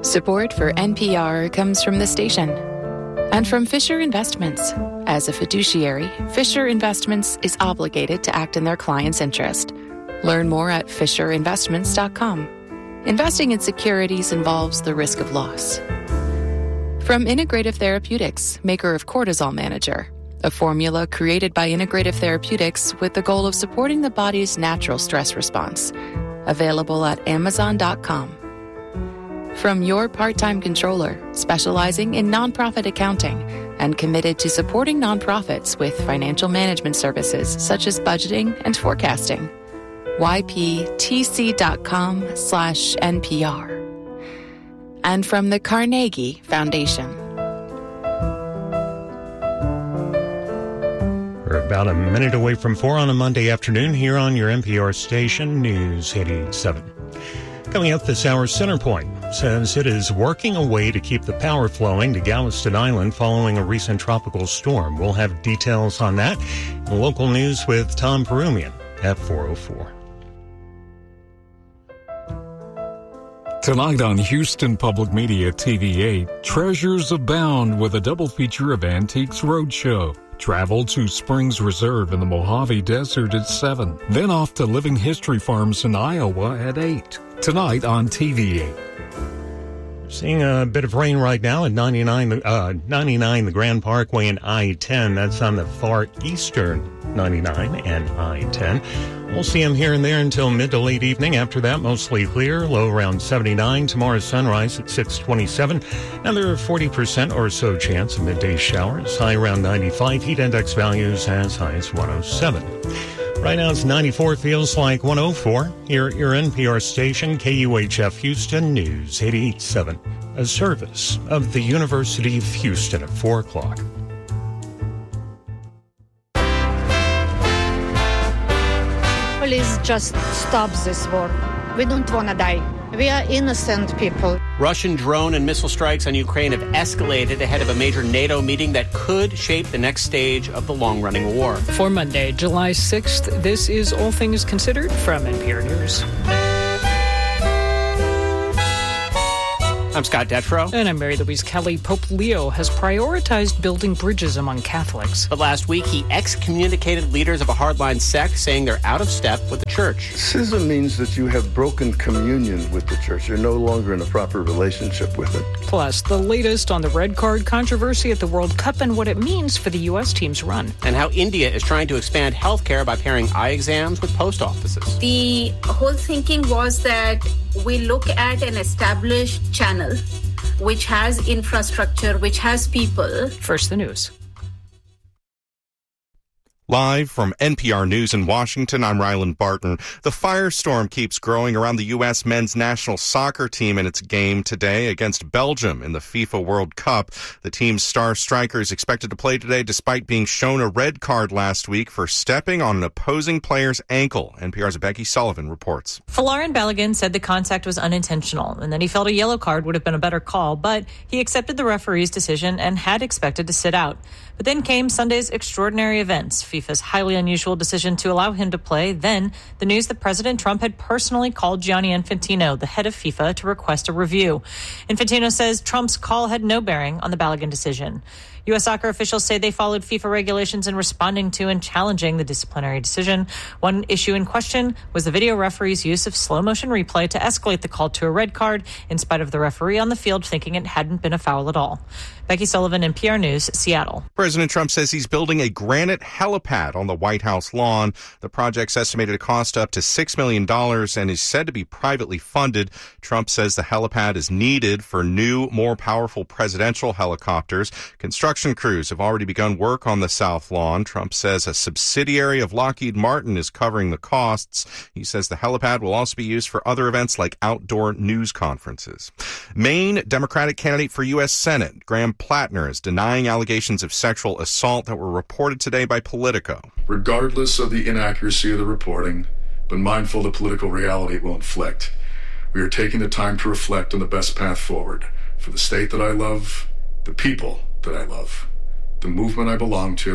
Support for NPR comes from the station and from Fisher Investments. As a fiduciary, Fisher Investments is obligated to act in their client's interest. Learn more at fisherinvestments.com. Investing in securities involves the risk of loss. From Integrative Therapeutics, maker of Cortisol Manager, a formula created by Integrative Therapeutics with the goal of supporting the body's natural stress response. Available at Amazon.com. From Your Part-Time Controller, specializing in nonprofit accounting and committed to supporting nonprofits with financial management services such as budgeting and forecasting. YPTC.com/NPR. And from the Carnegie Foundation. We're about a minute away from 4 on a Monday afternoon here on your NPR station, News 87. Coming up this hour, Centerpoint says it is working a way to keep the power flowing to Galveston Island following a recent tropical storm. We'll have details on that in local news with Tom Perumian at 4:04. Tonight on Houston Public Media TV8, treasures abound with a double feature of Antiques Roadshow. Travel to Springs Reserve in the Mojave Desert at 7. Then off to Living History Farms in Iowa at 8. Tonight on TV8. Seeing a bit of rain right now at 99 the Grand Parkway and I-10. That's on the far eastern 99 and I-10. We'll see them here and there until mid to late evening. After that, mostly clear, low around 79. Tomorrow's sunrise at 6:27. Another 40% or so chance of midday showers. High around 95. Heat index values as high as 107. Right now it's 94, feels like 104. Here at your NPR station, KUHF Houston News 88.7. A service of the University of Houston at 4 o'clock. Please just stop this war. We don't want to die. We are innocent people. Russian drone and missile strikes on Ukraine have escalated ahead of a major NATO meeting that could shape the next stage of the long-running war. For Monday, July 6th, this is All Things Considered from NPR News. I'm Scott Detrow. And I'm Mary Louise Kelly. Pope Leo has prioritized building bridges among Catholics. But last week, he excommunicated leaders of a hardline sect, saying they're out of step with the church. Schism means that you have broken communion with the church. You're no longer in a proper relationship with it. Plus, the latest on the red card controversy at the World Cup and what it means for the U.S. team's run. And how India is trying to expand healthcare by pairing eye exams with post offices. The whole thinking was that we look at an established channel which has infrastructure, which has people. First, the news. Live from NPR News in Washington, I'm Ryland Barton. The firestorm keeps growing around the U.S. men's national soccer team in its game today against Belgium in the FIFA World Cup. The team's star striker is expected to play today despite being shown a red card last week for stepping on an opposing player's ankle. NPR's Becky Sullivan reports. Folarin Balogun said the contact was unintentional and that he felt a yellow card would have been a better call, but he accepted the referee's decision and had expected to sit out. But then came Sunday's extraordinary events, FIFA's highly unusual decision to allow him to play, then the news that President Trump had personally called Gianni Infantino, the head of FIFA, to request a review. Infantino says Trump's call had no bearing on the Balogun decision. U.S. soccer officials say they followed FIFA regulations in responding to and challenging the disciplinary decision. One issue in question was the video referee's use of slow-motion replay to escalate the call to a red card, in spite of the referee on the field thinking it hadn't been a foul at all. Becky Sullivan, NPR News, Seattle. President Trump says he's building a granite helipad on the White House lawn. The project's estimated to cost up to $6 million and is said to be privately funded. Trump says the helipad is needed for new, more powerful presidential helicopters. Construction crews have already begun work on the South Lawn. Trump says a subsidiary of Lockheed Martin is covering the costs. He says the helipad will also be used for other events like outdoor news conferences. Maine Democratic candidate for U.S. Senate, Graham Plattner, is denying allegations of sexual assault that were reported today by Politico. Regardless of the inaccuracy of the reporting, but mindful of the political reality it will inflict, we are taking the time to reflect on the best path forward for the state that I love, the people that I love, the movement I belong to,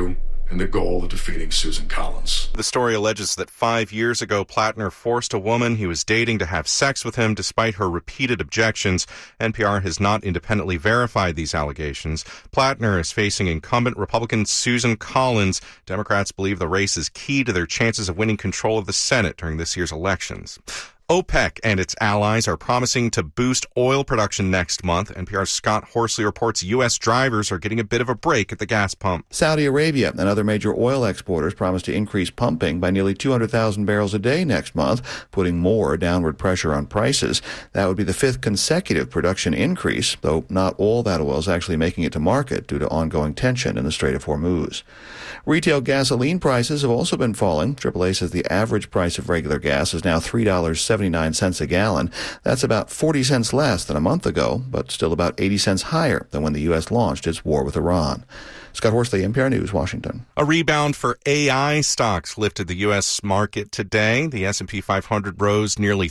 and the goal of defeating Susan Collins. The story alleges that 5 years ago, Plattner forced a woman he was dating to have sex with him despite her repeated objections. NPR has not independently verified these allegations. Plattner is facing incumbent Republican Susan Collins. Democrats believe the race is key to their chances of winning control of the Senate during this year's elections. OPEC and its allies are promising to boost oil production next month. NPR's Scott Horsley reports U.S. drivers are getting a bit of a break at the gas pump. Saudi Arabia and other major oil exporters promise to increase pumping by nearly 200,000 barrels a day next month, putting more downward pressure on prices. That would be the fifth consecutive production increase, though not all that oil is actually making it to market due to ongoing tension in the Strait of Hormuz. Retail gasoline prices have also been falling. AAA says the average price of regular gas is now $3.79 a gallon. That's about 40 cents less than a month ago, but still about 80 cents higher than when the U.S. launched its war with Iran. Scott Horsley, NPR News, Washington. A rebound for AI stocks lifted the U.S. market today. The S&P 500 rose nearly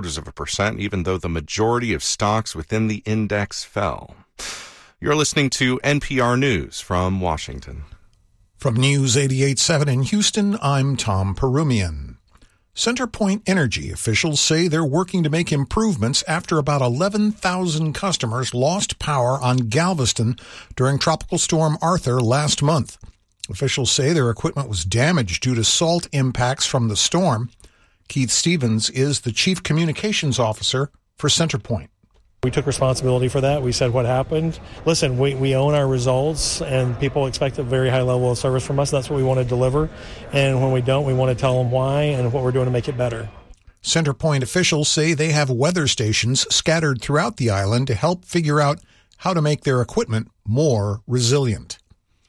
0.75%, even though the majority of stocks within the index fell. You're listening to NPR News from Washington. From News 88.7 in Houston, I'm Tom Perumian. CenterPoint Energy officials say they're working to make improvements after about 11,000 customers lost power on Galveston during Tropical Storm Arthur last month. Officials say their equipment was damaged due to salt impacts from the storm. Keith Stevens is the Chief Communications Officer for CenterPoint. We took responsibility for that. We said what happened. Listen, we own our results, and people expect a very high level of service from us. That's what we want to deliver. And when we don't, we want to tell them why and what we're doing to make it better. CenterPoint officials say they have weather stations scattered throughout the island to help figure out how to make their equipment more resilient.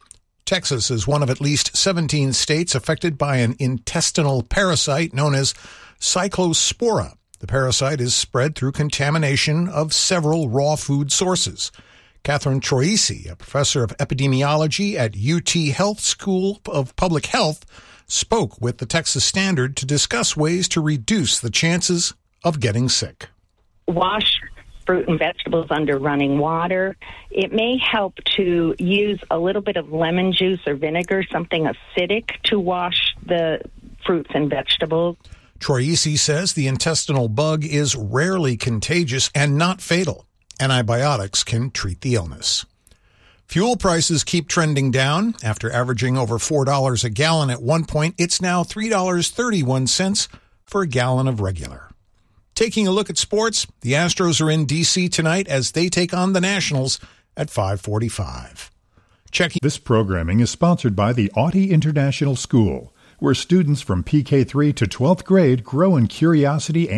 Texas is one of at least 17 states affected by an intestinal parasite known as Cyclospora. The parasite is spread through contamination of several raw food sources. Catherine Troisi, a professor of epidemiology at UT Health School of Public Health, spoke with the Texas Standard to discuss ways to reduce the chances of getting sick. Wash fruit and vegetables under running water. It may help to use a little bit of lemon juice or vinegar, something acidic, to wash the fruits and vegetables. Troisi says the intestinal bug is rarely contagious and not fatal. Antibiotics can treat the illness. Fuel prices keep trending down. After averaging over $4 a gallon at one point, it's now $3.31 for a gallon of regular. Taking a look at sports, the Astros are in D.C. tonight as they take on the Nationals at 5:45. This programming is sponsored by the Autry International School, where students from PK3 to 12th grade grow in curiosity